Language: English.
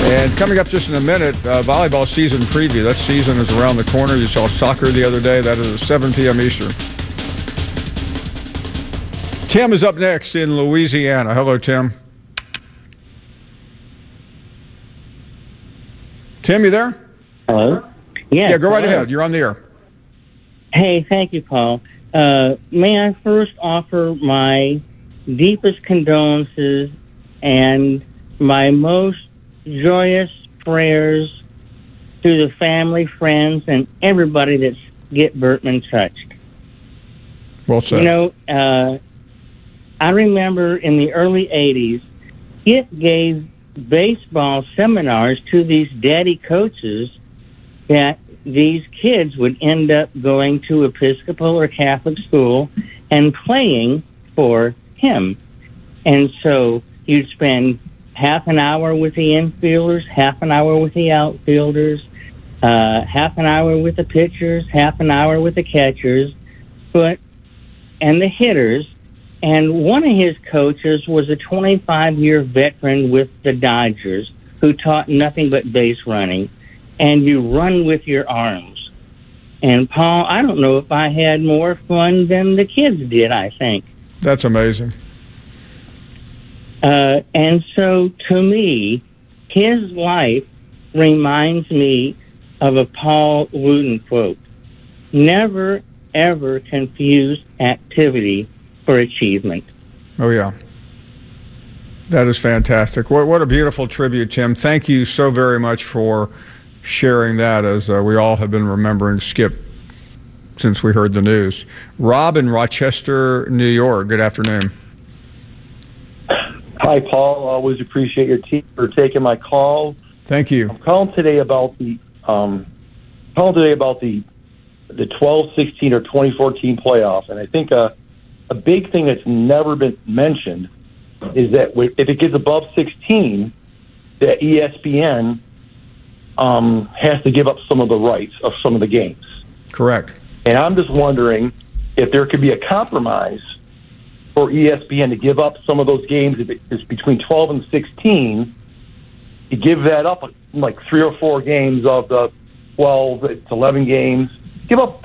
And coming up just in a minute, volleyball season preview. That season is around the corner. You saw soccer the other day. That is at 7 p.m. Eastern. Tim is up next in Louisiana. Hello, Tim. Tim, you there? Hello? Yes, Yeah, go right hello. ahead. You're on the air. Hey, thank you, Paul. May I first offer my deepest condolences and my most joyous prayers to the family, friends, and everybody that's Skip Bertman touched. Well said. You know, I remember in the early 80s, Skip gave baseball seminars to these daddy coaches that these kids would end up going to Episcopal or Catholic school and playing for him. And so you'd spend half an hour with the infielders, half an hour with the outfielders, half an hour with the pitchers, half an hour with the catchers, and the hitters. And one of his coaches was a 25-year veteran with the Dodgers who taught nothing but base running. And you run with your arms. And, Paul, I don't know if I had more fun than the kids did, I think. That's amazing. And so, to me, his life reminds me of a Paul Wooten quote. Never, ever confuse activity for achievement. Oh, yeah. That is fantastic. What a beautiful tribute, Tim. Thank you so very much for sharing that, as we all have been remembering Skip since we heard the news. Rob in Rochester, New York. Good afternoon. Hi, Paul. Always appreciate your team for taking my call. Thank you. I'm calling today about the 12, 16, or 2014 playoff, and I think a big thing that's never been mentioned is that if it gets above 16, that ESPN has to give up some of the rights of some of the games. Correct. And I'm just wondering if there could be a compromise for ESPN to give up some of those games if it's between 12 and 16, to give that up like 3 or 4 games of the 12, it's 11 games. Give up